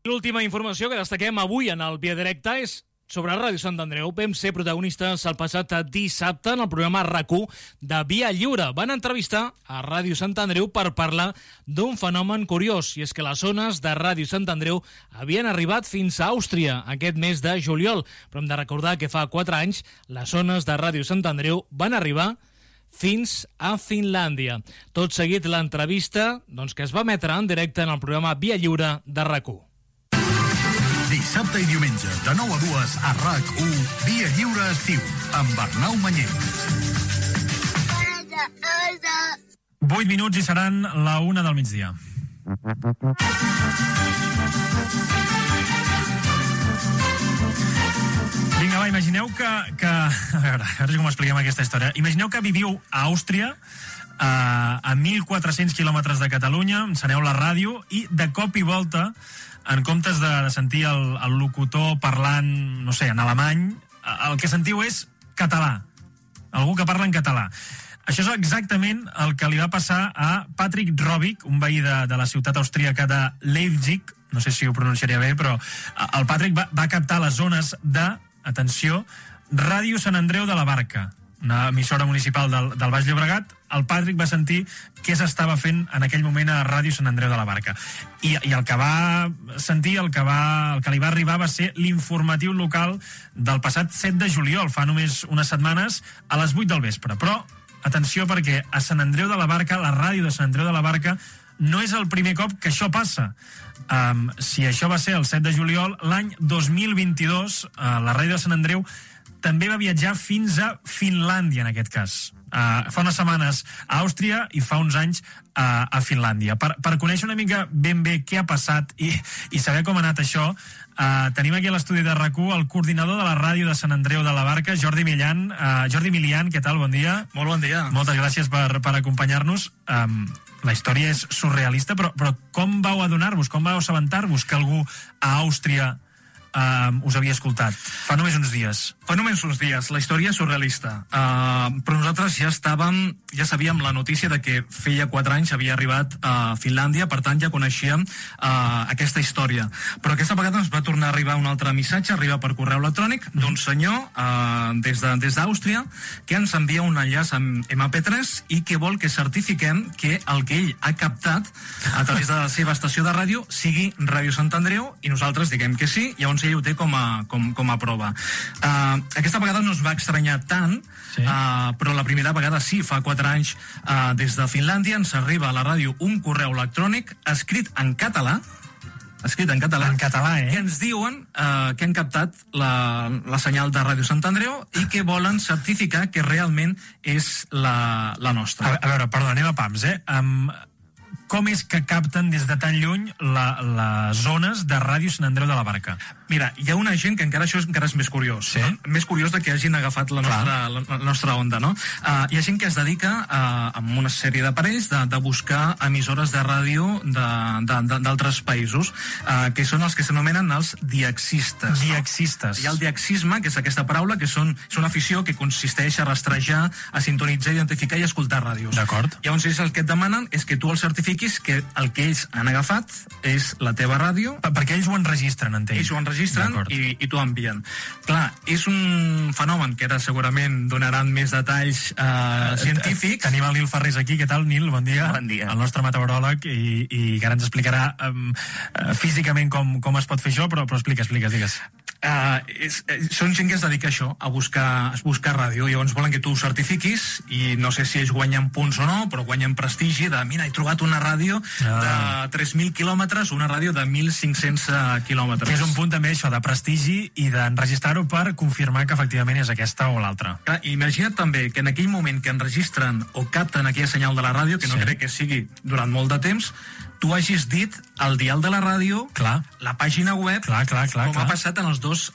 L'última informació que destaquem avui en el Via Directa és sobre Ràdio Sant Andreu. Vam ser protagonistes el passat dissabte en el programa RAC1 de Via Lliure. Van entrevistar a Ràdio Sant Andreu per parlar d'un fenomen curiós, i és que les ones de Ràdio Sant Andreu havien arribat fins a Àustria aquest mes de juliol. Però hem de recordar que fa 4 anys les ones de Ràdio Sant Andreu van arribar fins a Finlàndia. Tot seguit l'entrevista que es va emetre en directe en el programa Via Lliure de RAC1. Dissabte i diumenge, de 9 a 2, a RAC1, Via Lliure Estiu, amb Arnau Mañé. 8 minuts i seran la 1 del migdia. Vinga, va, imagineu que... A veure com expliquem aquesta història. Imagineu que viviu a Àustria, a 1.400 quilòmetres de Catalunya, enceneu la ràdio i de cop i volta, en comptes de sentir el locutor parlant, no sé, en alemany, el que sentiu és català. Algú que parla en català. Això és exactament el que li va passar a Patrick Robic, un veí de la ciutat austríaca de Leipzig, no sé si ho pronunciaria bé, però el Patrick va captar les zones de, atenció, Ràdio Sant Andreu de la Barca, una emissora municipal del Baix Llobregat. El Patrick va sentir què s'estava fent en aquell moment a Ràdio Sant Andreu de la Barca. I el que va sentir, el que li va arribar va ser l'informatiu local del passat 7 de juliol, fa només unes setmanes, a les 8 del vespre. Però, atenció, perquè a Sant Andreu de la Barca, la ràdio de Sant Andreu de la Barca, no és el primer cop que això passa. Si això va ser el 7 de juliol, l'any 2022, la ràdio de Sant Andreu també va viatjar fins a Finlàndia, en aquest cas. Fa unes setmanes a Àustria i fa uns anys a Finlàndia. Per conèixer una mica ben bé què ha passat i saber com ha anat això, tenim aquí a l'estudi de RAC1 el coordinador de la ràdio de Sant Andreu de la Barca, Jordi Milian. Jordi Milian, què tal? Bon dia. Molt bon dia. Moltes gràcies per acompanyar-nos. La història és surrealista, però com vau adonar-vos, com vau assabentar-vos que algú a Àustria us havia escoltat? Fa només uns dies. Fa només uns dies. La història és surrealista. Però nosaltres ja sabíem la notícia de que feia 4 anys havia arribat a Finlàndia, per tant ja coneixíem aquesta història. Però aquesta vegada ens va tornar a arribar un altre missatge, arriba per correu electrònic, d'un senyor des d'Àustria, que ens envia un enllaç amb MP3 i que vol que certifiquem que el que ell ha captat a través de la seva estació de ràdio sigui Ràdio Sant Andreu, i nosaltres diguem que sí, llavors ell ho té com a prova. Aquesta vegada no es va estranyar tant, sí. Però la primera vegada sí, fa 4 anys, des de Finlàndia ens arriba a la ràdio un correu electrònic escrit en català, que ens diuen que han captat la senyal de Ràdio Sant Andreu i que volen certificar que realment és la nostra. A veure, perdó, anem a pams, com és que capten des de tan lluny les zones de Ràdio Sant Andreu de la Barca? Mira, hi ha una gent que encara és més curiós. Sí? Més curiós de que hagin agafat la nostra onda, no? Hi ha gent que es dedica amb una sèrie d'aparells de buscar emissores de ràdio d'altres països, que són els que s'anomenen els diaxistes. Diaxistes. Hi ha el diaxisme, que és aquesta paraula, que és una afició que consisteix a rastrejar, a sintonitzar, identificar i escoltar ràdios. D'acord. Llavors ells el que et demanen és que tu el certifiquis que el que ells han agafat és la teva ràdio. Perquè ells ho enregistren, entenc. Ells ho enregistren i t'ho envien. Clar, és un fenomen que ara segurament donaran més detalls científics. Tenim el Nil Ferrés aquí. Què tal, Nil? Bon dia. Bon dia. El nostre meteoròleg, i que ara ens explicarà físicament com es pot fer això, però explica, digues. Són gent que es dedica a això, a buscar ràdio. Llavors volen que tu ho certifiquis, i no sé si ells guanyen punts o no, però guanyen prestigi de, mira, he trobat una ràdio de 3.000 quilòmetres, una ràdio de 1.500 quilòmetres. Que és un punt també això de prestigi i d'enregistrar-ho per confirmar que efectivament és aquesta o l'altra. Imagina't també que en aquell moment que enregistren o capten aquella senyal de la ràdio, que no crec que sigui durant molt de temps, tu hagis dit el dial de la ràdio, la pàgina web, com ha passat en els dos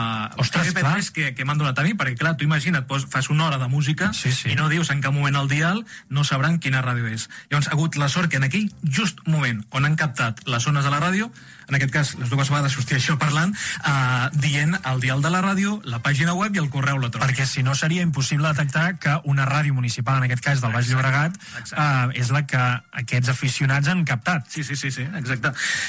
MP3 que m'han donat a mi, perquè clar, tu imagina't, fas una hora de música i no dius en cap moment el dial, no sabran quina ràdio és. Llavors ha hagut la sort que en aquell just moment on han captat les ones de la ràdio, en aquest cas les dues vegades sortia això parlant, dient el dial de la ràdio, la pàgina web i el correu electrònic. Perquè si no seria impossible detectar que una ràdio municipal, en aquest cas del Baix Llobregat, és la que aquests aficionats han captat. Sí, exacte.